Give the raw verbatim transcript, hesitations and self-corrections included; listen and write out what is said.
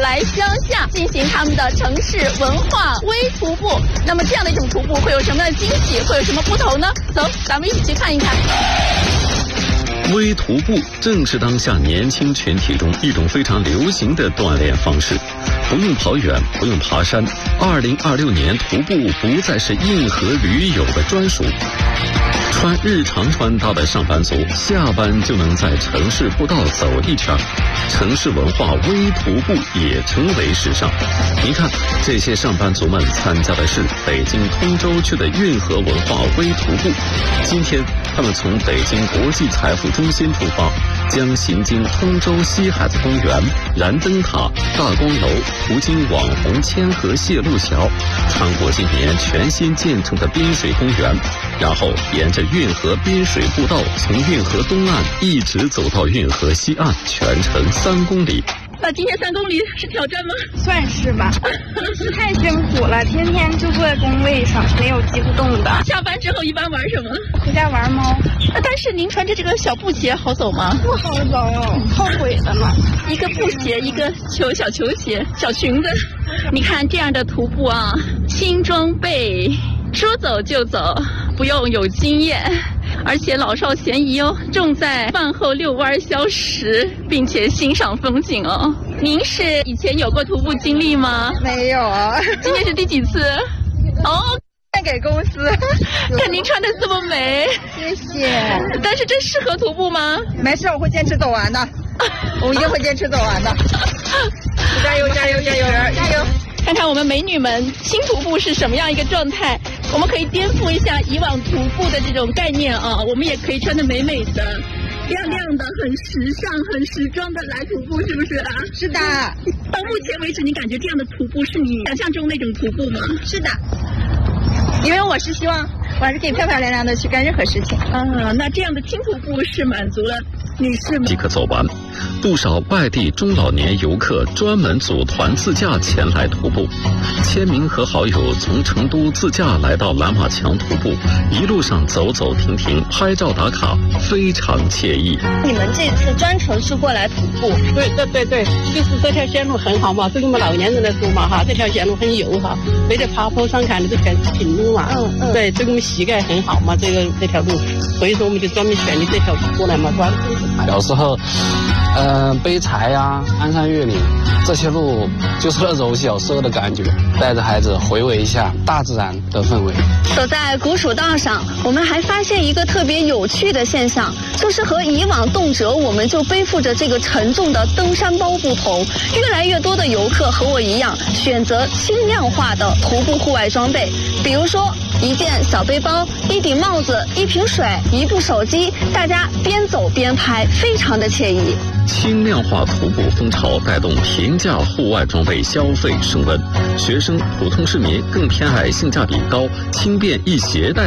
来乡下进行他们的城市文化微徒步。那么这样的一种徒步会有什么样的惊喜，会有什么不同呢？走，咱们一起去看一看。 微徒步正是当下年轻群体中一种非常流行的锻炼方式，不用跑远，不用爬山。二零二六年，徒步不再是硬核驴友的专属。穿日常穿搭的上班族，下班就能在城市步道走一圈，城市文化微徒步也成为时尚。您看，这些上班族们参加的是北京通州区的运河文化微徒步。今天，他们从北京国际财富中心出发，将行经通州西海子公园、燃灯塔、大光楼，途经网红千河泄路桥，穿过今年全新建成的滨水公园，然后沿着运河滨水步道，从运河东岸一直走到运河西岸，全程三公里。 那今天三公里是挑战吗？ 算是吧，是太辛苦了，天天就坐在工位上，没有机会动的。 下班之后一般玩什么？ 回家玩猫。 但是您穿着这个小布鞋好走吗？ 不好走，后悔了呢。 一个布鞋，一个球小球鞋，小裙子。你看这样的徒步啊，轻装备，说走就走，不用有经验。而且老少咸宜哦，重在饭后遛弯消食，并且欣赏风景哦。您是以前有过徒步经历吗？ 没有啊。 今天是第几次？哦， 献给公司。 看您穿的这么美， 谢谢。 但是这适合徒步吗？ 没事，我会坚持走完的，我一定会坚持走完的。加油加油加油加油！ 看看我们美女们新徒步是什么样一个状态，我们可以颠覆一下以往徒步的这种概念啊，我们也可以穿得美美的、亮亮的、很时尚、很时装的来徒步，是不是啊？ 是的。 到目前为止，你感觉这样的徒步是你想象中那种徒步吗？ 是的，因为我是希望我还是可以漂漂亮亮的去干任何事情。 啊，那这样的轻徒步是满足了女士们即可走完。不少外地中老年游客专门组团自驾前来徒步，千名和好友从成都自驾来到蓝马墙徒步，一路上走走停停，拍照打卡，非常惬意。 你们这次专程是过来徒步？ 对对对对，就是这条线路很好嘛，对我们老年人来说嘛哈，这条线路很友好，没得爬坡上看的都全是平路嘛。嗯嗯。对，对我们膝盖很好嘛，这个这条路，所以说我们就专门选的这条路过来嘛，专程。 有时候。嗯、呃，背柴呀、鞍山越岭这些路，就是那种小时候的感觉，带着孩子回味一下大自然的氛围。 走在古蜀道上，我们还发现一个特别有趣的现象，就是和以往动辄我们就背负着这个沉重的登山包不同，越来越多的游客和我一样，选择轻量化的徒步户外装备，比如说一件小背包、一顶帽子、一瓶水、一部手机，大家边走边拍，非常的惬意。 轻量化徒步风潮带动平价户外装备消费升温，学生、普通市民更偏爱性价比高、轻便易携带